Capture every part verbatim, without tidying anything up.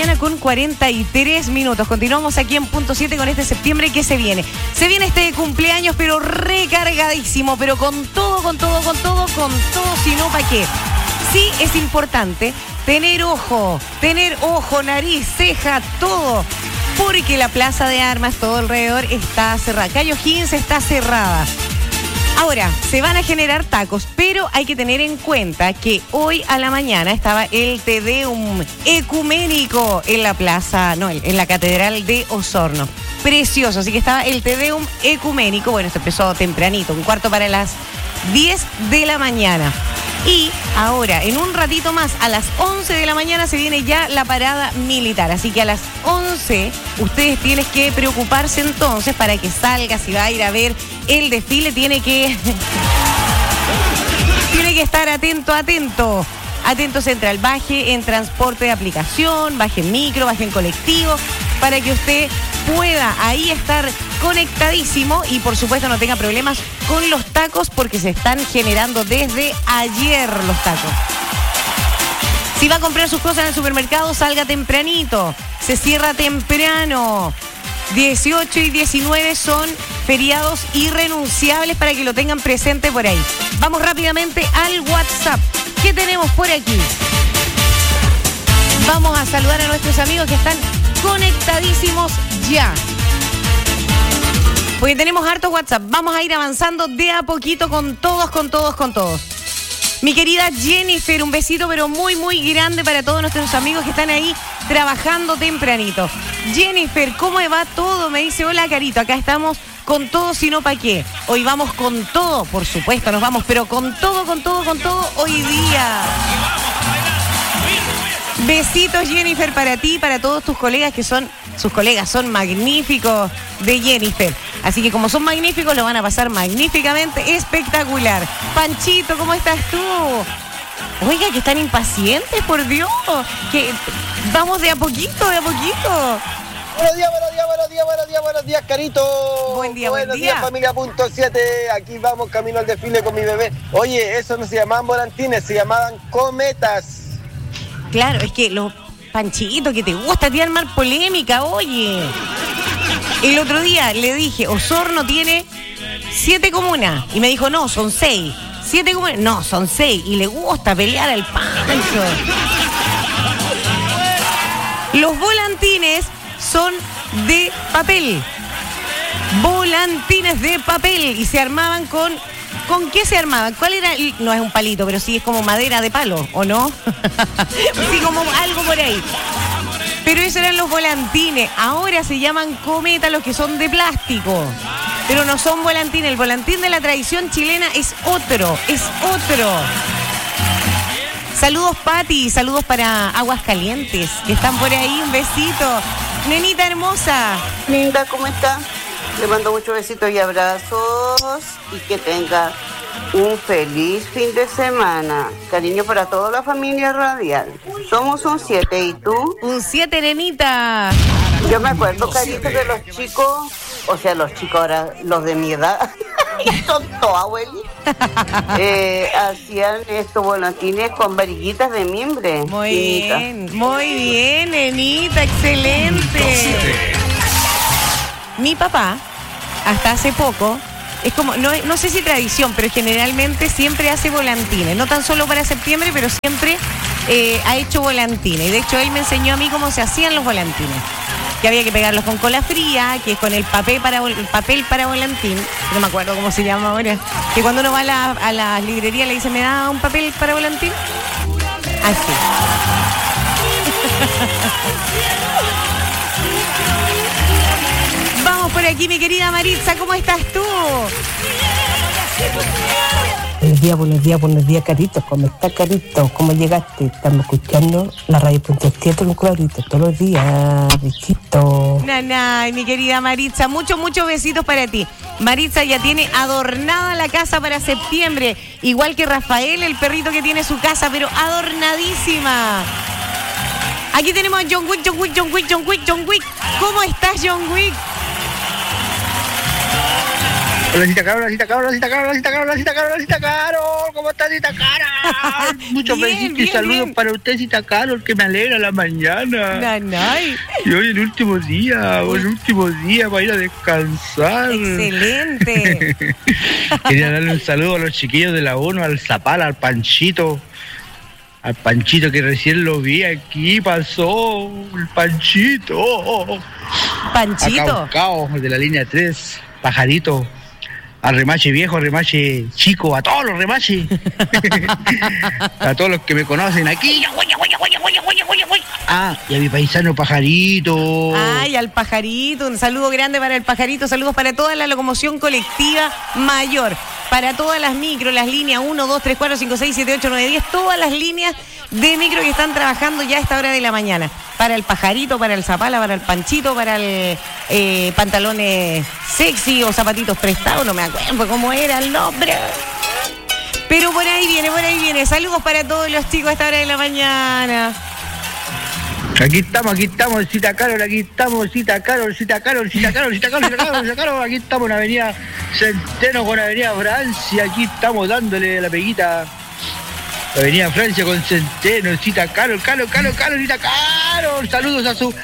mañana con cuarenta y tres minutos. Continuamos aquí en Punto siete con este septiembre que se viene. Se viene este cumpleaños, pero recargadísimo, pero con todo, con todo, con todo, con todo, si no, ¿para qué? Sí es importante tener ojo, tener ojo, nariz, ceja, todo, porque la Plaza de Armas, todo alrededor, está cerrada. Calle O'Higgins está cerrada. Ahora, se van a generar tacos, pero hay que tener en cuenta que hoy a la mañana estaba el Te Deum ecuménico en la plaza, no, en la Catedral de Osorno. Precioso, así que estaba el Te Deum ecuménico. Bueno, esto empezó tempranito, un cuarto para las diez de la mañana. Y ahora, en un ratito más, a las once de la mañana se viene ya la parada militar. Así que a las once ustedes tienen que preocuparse entonces para que salga, si va a ir a ver el desfile, tiene que, tiene que estar atento, atento. Atento Central, baje en transporte de aplicación, baje en micro, baje en colectivo, para que usted pueda ahí estar conectadísimo y por supuesto no tenga problemas con los tacos porque se están generando desde ayer los tacos. Si va a comprar sus cosas en el supermercado, salga tempranito, se cierra temprano. dieciocho y diecinueve son feriados irrenunciables para que lo tengan presente por ahí. Vamos rápidamente al WhatsApp. ¿Qué tenemos por aquí? Vamos a saludar a nuestros amigos que están conectadísimos ya. Porque tenemos harto WhatsApp. Vamos a ir avanzando de a poquito con todos, con todos, con todos. Mi querida Jennifer, un besito pero muy, muy grande para todos nuestros amigos que están ahí trabajando tempranito. Jennifer, ¿cómo va todo? Me dice, hola Carito, acá estamos con todo, si no, ¿para qué? Hoy vamos con todo, por supuesto, nos vamos, pero con todo, con todo, con todo, hoy día. Besitos, Jennifer, para ti y para todos tus colegas que son, sus colegas son magníficos de Jennifer. Así que como son magníficos, lo van a pasar magníficamente espectacular. Panchito, ¿cómo estás tú? Oiga, que están impacientes, por Dios. Que vamos de a poquito, de a poquito. Buenos días, buenos días, buenos días, buenos días, buenos días, Carito. Buen día, buenos buen días, día. familia Punto siete. Aquí vamos camino al desfile con mi bebé. Oye, eso no se llamaban volantines, se llamaban cometas. Claro, es que los Panchitos, que te gusta a ti armar polémica, oye. El otro día le dije, Osorno tiene siete comunas. Y me dijo, no, son seis. Siete comunas, no, son seis. Y le gusta pelear al Pancho. Los volantines son de papel. Volantines de papel. Y se armaban con... ¿Con qué se armaban? ¿Cuál era? El... No es un palito, pero sí es como madera de palo, ¿o no? Sí, como algo por ahí. Pero esos eran los volantines. Ahora se llaman cometa los que son de plástico. Pero no son volantines. El volantín de la tradición chilena es otro. Es otro. Saludos, Pati. Saludos para Aguascalientes, que están por ahí. Un besito. Nenita hermosa. Linda, ¿cómo está? Le mando muchos besitos y abrazos y que tenga un feliz fin de semana. Cariño para toda la familia radial. Somos un siete, ¿y tú? Un siete, nenita. Yo me acuerdo, Carito, que los chicos, o sea, los chicos ahora, los de mi edad, son todos abuelitos, eh, hacían estos volantines con varillitas de mimbre. Muy finita. bien, muy bien, nenita, excelente. Mi papá, hasta hace poco, es como, no, no sé si tradición, pero generalmente siempre hace volantines, no tan solo para septiembre, pero siempre eh, ha hecho volantines. Y de hecho él me enseñó a mí cómo se hacían los volantines, que había que pegarlos con cola fría, que es con el papel para, el papel para volantín, no me acuerdo cómo se llama ahora, que cuando uno va a la, a la librería le dice, ¿me da un papel para volantín? Así. Vamos por aquí, mi querida Maritza, ¿cómo estás tú? Buenos días, buenos días, buenos días, Carito. ¿Cómo estás, Carito? ¿Cómo llegaste? Estamos escuchando la radio Punto siete, un clarito todos los días, bichito. Nanay, mi querida Maritza, muchos, muchos besitos para ti. Maritza ya tiene adornada la casa para septiembre, igual que Rafael, el perrito que tiene su casa, pero adornadísima. Aquí tenemos a John Wick, John Wick, John Wick, John Wick, John Wick. ¿Cómo estás, John Wick? Hola, Cita Carol, hola, Cita Carol, hola, Cita Carol, hola, Cita Carol, hola, Cita Carol, hola, Cita Carol. ¿Cómo está, Cita Carol? Muchos Bien, besitos y bien, saludos bien. para usted, Cita Carol, que me alegra la mañana. Nanay. Y hoy el último día, hoy el último día para ir a descansar. Excelente. Quería darle un saludo a los chiquillos de la ONU, al Zapala, al Panchito. Al Panchito que recién lo vi aquí, pasó. El Panchito. Panchito. A Caucao, de la línea tres. Pajarito. Al remache viejo, al remache chico, a todos los remaches. A todos los que me conocen aquí. Ah, y a mi paisano Pajarito. Ay, al Pajarito, un saludo grande para el Pajarito, saludos para toda la locomoción colectiva mayor, para todas las micro, las líneas uno, dos, tres, cuatro, cinco, seis, siete, ocho, nueve, diez, todas las líneas de micro que están trabajando ya a esta hora de la mañana. Para el Pajarito, para el Zapala, para el Panchito, para el eh, pantalones sexy o zapatitos prestados, no me acuerdo cómo era el nombre. Pero por ahí viene, por ahí viene. Saludos para todos los chicos a esta hora de la mañana. Aquí estamos, aquí estamos, Cita Carol, aquí estamos, Cita Carol, Cita Carol, Cita Carol, Cita Carol, Cita Carol, Cita Carol, aquí estamos en Avenida Centeno con Avenida Francia, aquí estamos dándole la peguita. Avenida Francia con Centeno, Cita Carol, Carol, Carol, Carol, Cita Carol, saludos a su...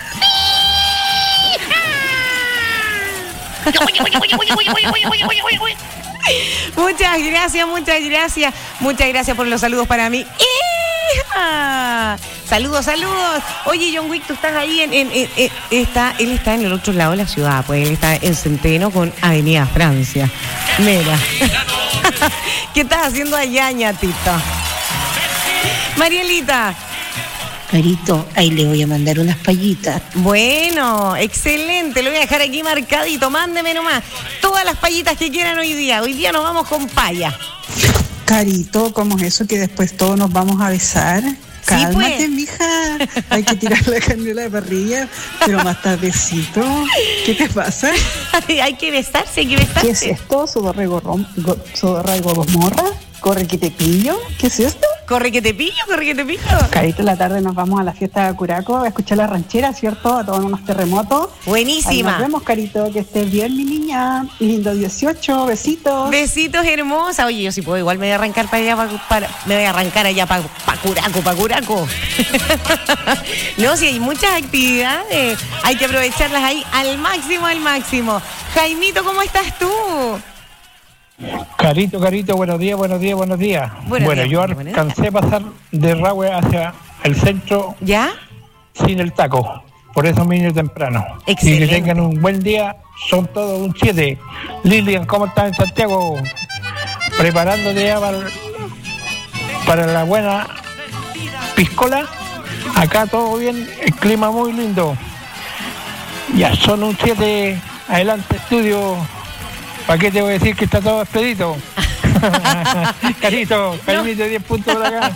Muchas gracias, muchas gracias, muchas gracias por los saludos para mí. ¡Hija! Saludos, saludos. Oye, John Wick, tú estás ahí en, en, en, en- está, él está en el otro lado de la ciudad, pues él está en Centeno con Avenida Francia. Mira. ¿Qué estás haciendo allá, ñatita? Marielita. Carito, ahí le voy a mandar unas payitas. Bueno, excelente, lo voy a dejar aquí marcadito, mándeme nomás todas las payitas que quieran hoy día. Hoy día nos vamos con paya. Carito, ¿cómo es eso que después todos nos vamos a besar? Cálmate, pues. mija. Hay que tirar la canela de parrilla, pero más tardecito. ¿Qué te pasa? Hay que besarse, hay que besarse. ¿Qué es esto? ¿Sudorra y gorrón- go- sudorra y gomorra? ¿Corre que te pillo? ¿Qué es esto? Corre que te pillo, corre que te pillo. Carito, en la tarde nos vamos a la fiesta de Curaco a escuchar la ranchera, ¿cierto? A tomar unos terremotos. Ahí Buenísima. nos vemos, Carito. Que estés bien, mi niña. Lindo dieciocho. Besitos. Besitos hermosa. Oye, yo si puedo, igual me voy a arrancar para allá, para, para- me voy a arrancar allá para pa Curaco, para Curaco. No, si hay muchas actividades, hay que aprovecharlas ahí al máximo, al máximo. Jaimito, ¿cómo estás tú? Carito, Carito, buenos días, buenos días, buenos días. Buenos bueno, días, yo buenos alcancé a pasar de Rahue hacia el centro ¿Ya? sin el taco, por eso me vine temprano. Excelente. Y que tengan un buen día, son todos un siete. Lilian, ¿cómo estás en Santiago? Preparándote ya para, para la buena piscola. Acá todo bien, el clima muy lindo. Ya son un siete, adelante estudio. ¿Para qué te voy a decir que está todo expedito? Carito, Carito, diez puntos por acá.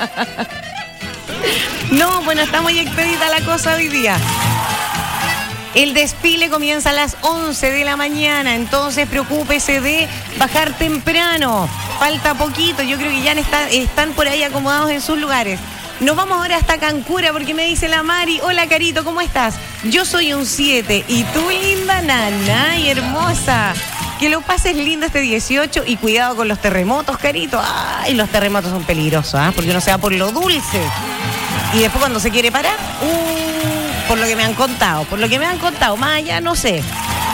No, bueno, está muy expedita la cosa hoy día. El desfile comienza a las once de la mañana, entonces preocúpese de bajar temprano. Falta poquito, yo creo que ya está- están por ahí acomodados en sus lugares. Nos vamos ahora hasta Cancura porque me dice la Mari, hola Carito, ¿cómo estás? Yo soy un siete y tú linda nana y hermosa. Que lo pases lindo este dieciocho y cuidado con los terremotos, Carito. Ay, los terremotos son peligrosos, ¿ah? Porque uno se va por lo dulce. Y después cuando se quiere parar, uh, por lo que me han contado, por lo que me han contado, más allá no sé.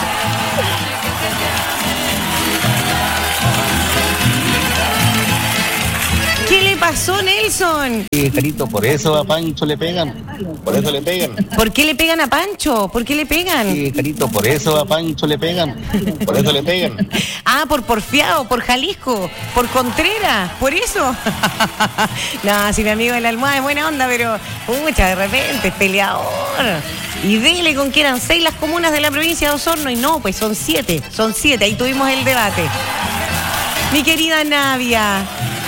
¿Qué le pasó, Nelson? Sí, Carito, por eso a Pancho le pegan. Por eso le pegan. ¿Por qué le pegan a Pancho? ¿Por qué le pegan? Sí, Carito, por eso a Pancho le pegan. Por eso le pegan. Ah, por Porfiado, por Jalisco, por Contreras, por eso. No, si mi amigo de la almohada es buena onda, pero pucha, de repente es peleador. Y dele con que eran seis las comunas de la provincia de Osorno y no, pues son siete, son siete, ahí tuvimos el debate. Mi querida Navia.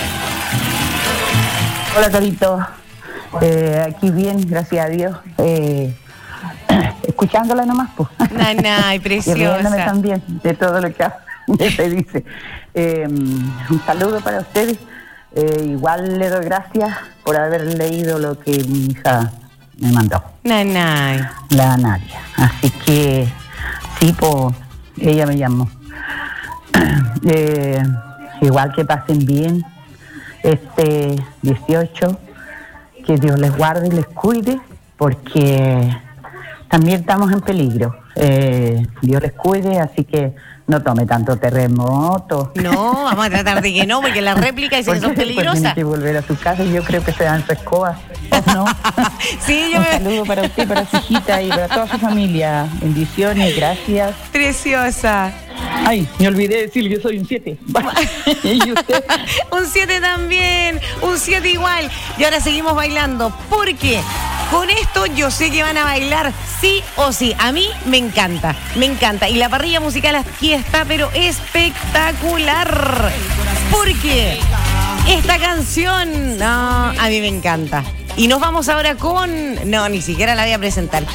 Hola, Carito. Eh, aquí bien, gracias a Dios. Eh, escuchándola nomás, pues. Nanay, Y riéndome preciosa. también de todo lo que que se dice. Eh, un saludo para ustedes. Eh, igual le doy gracias por haber leído lo que mi hija me mandó, Nanay. la Nadia. Así que, sí, pues, ella me llamó. eh, igual que pasen bien este dieciocho, que Dios les guarde y les cuide, porque también estamos en peligro. Eh, Dios les cuide, así que no tome tanto terremoto. No, vamos a tratar de que no, porque la réplica dice que son peligrosas. Tienen que volver a su casa y yo creo que se dan su escoba, ¿no? Sí, yo Un me... saludo para usted, para su hijita y para toda su familia. Bendiciones, gracias. Preciosa. Ay, me olvidé decir, yo soy un siete. ¿Y usted? Un siete también, un siete igual. Y ahora seguimos bailando, porque con esto yo sé que van a bailar sí o sí. A mí me encanta, me encanta. Y la parrilla musical aquí está, pero espectacular. Porque esta canción, no, a mí me encanta. Y nos vamos ahora con... No, ni siquiera la voy a presentar.